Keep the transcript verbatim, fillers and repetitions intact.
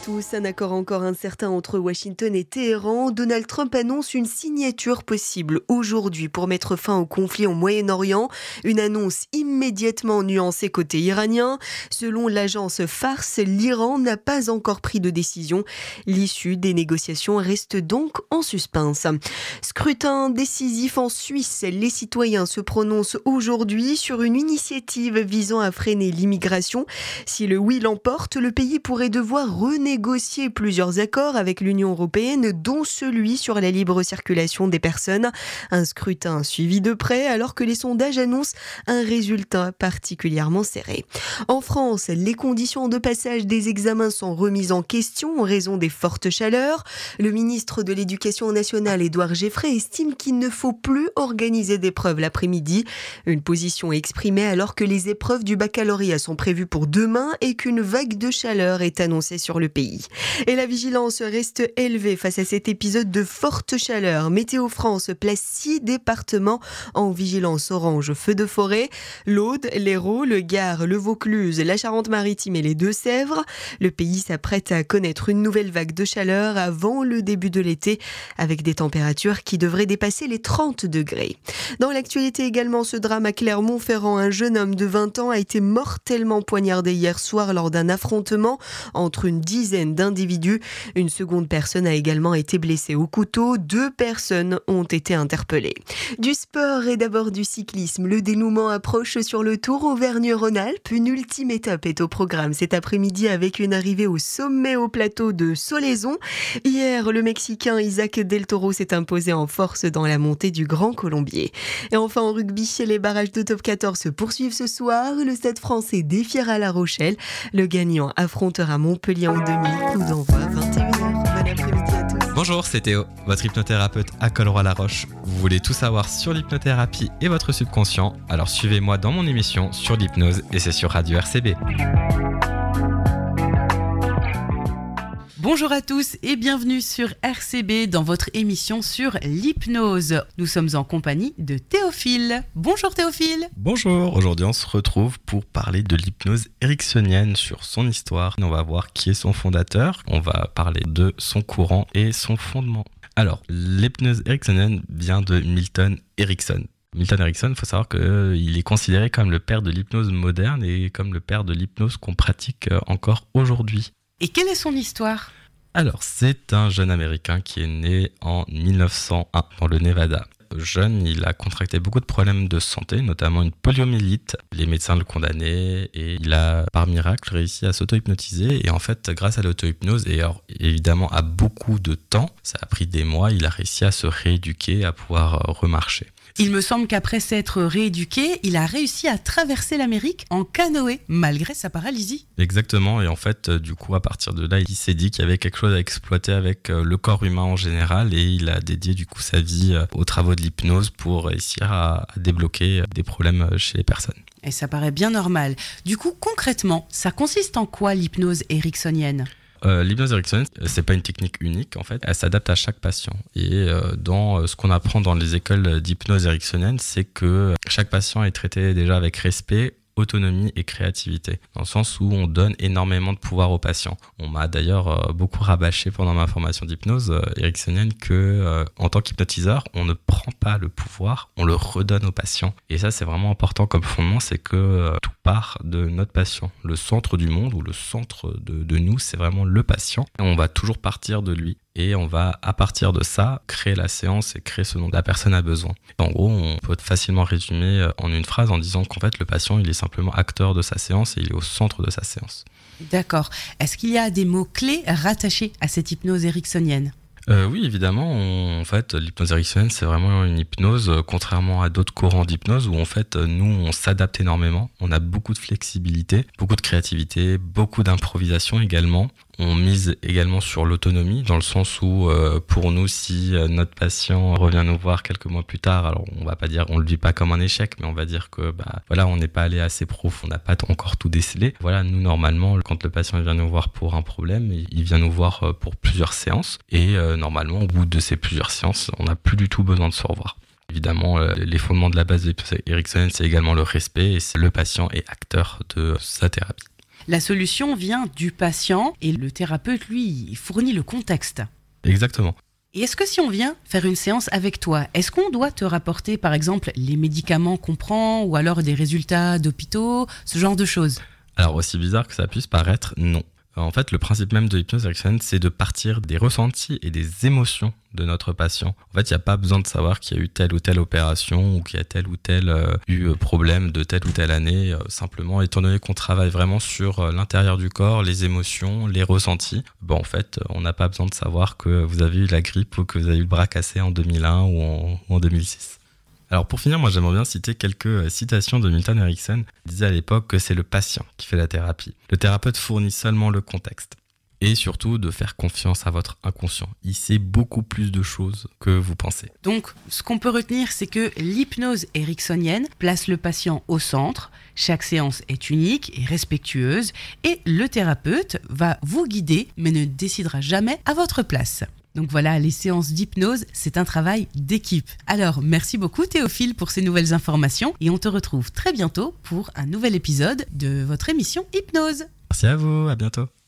tous. Un accord encore incertain entre Washington et Téhéran. Donald Trump annonce une signature possible aujourd'hui pour mettre fin au conflit au Moyen-Orient. Une annonce immédiatement nuancée côté iranien. Selon l'agence Fars, l'Iran n'a pas encore pris de décision. L'issue des négociations reste donc en suspense. Scrutin décisif en Suisse. Les citoyens se prononcent aujourd'hui sur une initiative visant à freiner l'immigration. Si le oui l'emporte, le pays pourrait devoir renégocier plusieurs accords avec l'Union européenne, dont celui sur la libre circulation des personnes. Un scrutin suivi de près alors que les sondages annoncent un résultat particulièrement serré. En France, les conditions de passage des examens sont remises en question en raison des fortes chaleurs. Le ministre de l'Éducation nationale, Édouard Geoffrey, estime qu'il ne faut plus organiser d'épreuves l'après-midi. Une position exprimée alors que les épreuves du baccalauréat sont prévues pour demain et qu'une vague de chaleur est annoncée sur le pays. Et la vigilance reste élevée face à cet épisode de forte chaleur. Météo France place six départements en vigilance orange feu de forêt. L'Aude, l'Hérault, le Gard, le Vaucluse, la Charente-Maritime et les Deux-Sèvres. Le pays s'apprête à connaître une nouvelle vague de chaleur avant le début de l'été, avec des températures qui devraient dépasser les trente degrés. Dans l'actualité également, ce drame à Clermont-Ferrand, un jeune homme de vingt ans a été mortellement poignardé hier soir lors d'un affrontement entre une dizaine d'individus. Une seconde personne a également été blessée au couteau. Deux personnes ont été interpellées. Du sport et d'abord du cyclisme. Le dénouement approche sur le Tour Auvergne-Rhône-Alpes. Une ultime étape est au programme cet après-midi avec une arrivée au sommet au plateau de Solaizon. Hier, le Mexicain Isaac Del Toro s'est imposé en force dans la montée du Grand Colombier. Et enfin en rugby, les barrages de top quatorze se poursuivent ce soir. Le Stade français défiera La Rochelle. Le gagnant affrontera Montpellier en demi. Coup d'envoi vingt et une heures. Bon après-midi à tous. Bonjour, c'est Théo, votre hypnothérapeute à Colroy-la-Roche. Vous voulez tout savoir sur l'hypnothérapie et votre subconscient? Alors suivez-moi dans mon émission sur l'hypnose et c'est sur Radio R C B. Bonjour à tous et bienvenue sur R C B dans votre émission sur l'hypnose. Nous sommes en compagnie de Théophile. Bonjour Théophile. Bonjour, aujourd'hui on se retrouve pour parler de l'hypnose ericksonienne, sur son histoire. On va voir qui est son fondateur, on va parler de son courant et son fondement. Alors, l'hypnose ericksonienne vient de Milton Erickson. Milton Erickson, il faut savoir qu'il est considéré comme le père de l'hypnose moderne et comme le père de l'hypnose qu'on pratique encore aujourd'hui. Et quelle est son histoire ? Alors, c'est un jeune Américain qui est né en mille neuf cent un dans le Nevada. Jeune, il a contracté beaucoup de problèmes de santé, notamment une poliomyélite. Les médecins le condamnaient et il a, par miracle, réussi à s'auto-hypnotiser. Et en fait, grâce à l'auto-hypnose, et alors, évidemment à beaucoup de temps, ça a pris des mois, il a réussi à se rééduquer, à pouvoir remarcher. Il me semble qu'après s'être rééduqué, il a réussi à traverser l'Amérique en canoë, malgré sa paralysie. Exactement, et en fait, du coup, à partir de là, il s'est dit qu'il y avait quelque chose à exploiter avec le corps humain en général, et il a dédié du coup sa vie aux travaux de l'hypnose pour réussir à débloquer des problèmes chez les personnes. Et ça paraît bien normal. Du coup, concrètement, ça consiste en quoi l'hypnose ericksonienne ? Euh, l'hypnose ericksonienne, c'est pas une technique unique en fait, elle s'adapte à chaque patient. Et euh, dans euh, ce qu'on apprend dans les écoles d'hypnose ericksonienne, c'est que chaque patient est traité déjà avec respect, autonomie et créativité, dans le sens où on donne énormément de pouvoir aux patients. On m'a d'ailleurs euh, beaucoup rabâché pendant ma formation d'hypnose euh, ericksonienne que euh, en tant qu'hypnotiseur, on ne prend pas le pouvoir, on le redonne aux patients. Et ça, c'est vraiment important comme fondement, c'est que euh, tout part de notre patient. Le centre du monde ou le centre de, de nous, c'est vraiment le patient. Et on va toujours partir de lui. Et on va, à partir de ça, créer la séance et créer ce dont la personne a besoin. En gros, on peut facilement résumer en une phrase en disant qu'en fait, le patient, il est simplement acteur de sa séance et il est au centre de sa séance. D'accord. Est-ce qu'il y a des mots-clés rattachés à cette hypnose ericksonienne ? Euh, oui, évidemment. On, en fait, l'hypnose ericksonienne, c'est vraiment une hypnose, euh, contrairement à d'autres courants d'hypnose, où en fait, nous, on s'adapte énormément. On a beaucoup de flexibilité, beaucoup de créativité, beaucoup d'improvisation également. On mise également sur l'autonomie, dans le sens où, euh, pour nous, si euh, notre patient revient nous voir quelques mois plus tard, alors on va pas dire, on le vit pas comme un échec, mais on va dire que, bah, voilà, on n'est pas allé assez profond, on n'a pas encore tout décelé. Voilà, nous, normalement, quand le patient vient nous voir pour un problème, il vient nous voir pour plusieurs séances, et euh, normalement, au bout de ces plusieurs séances, on n'a plus du tout besoin de se revoir. Évidemment, euh, les fondements de la base de l'hypnose ericksonienne, c'est également le respect, et c'est le patient est acteur de sa thérapie. La solution vient du patient et le thérapeute, lui, il fournit le contexte. Exactement. Et est-ce que si on vient faire une séance avec toi, est-ce qu'on doit te rapporter par exemple les médicaments qu'on prend ou alors des résultats d'hôpitaux, ce genre de choses ? Alors aussi bizarre que ça puisse paraître, non. En fait, le principe même de l'hypnose ericksonienne, c'est de partir des ressentis et des émotions de notre patient. En fait, il n'y a pas besoin de savoir qu'il y a eu telle ou telle opération ou qu'il y a tel ou tel euh, eu problème de telle ou telle année. Euh, simplement, étant donné qu'on travaille vraiment sur euh, l'intérieur du corps, les émotions, les ressentis, bon, en fait, on n'a pas besoin de savoir que vous avez eu la grippe ou que vous avez eu le bras cassé en deux mille un ou en, ou en deux mille six. Alors pour finir, moi j'aimerais bien citer quelques citations de Milton Erickson. Il disait à l'époque que c'est le patient qui fait la thérapie. Le thérapeute fournit seulement le contexte. Et surtout de faire confiance à votre inconscient. Il sait beaucoup plus de choses que vous pensez. Donc ce qu'on peut retenir, c'est que l'hypnose ericksonienne place le patient au centre. Chaque séance est unique et respectueuse. Et le thérapeute va vous guider, mais ne décidera jamais à votre place. Donc voilà, les séances d'hypnose, c'est un travail d'équipe. Alors, merci beaucoup Théophile pour ces nouvelles informations et on te retrouve très bientôt pour un nouvel épisode de votre émission Hypnose. Merci à vous, à bientôt.